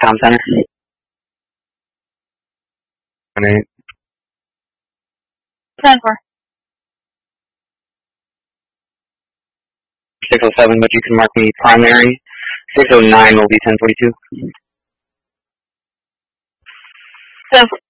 Comm Center. 8. 10-4. 607, but you can mark me primary. 609 will be 1042. 10-4.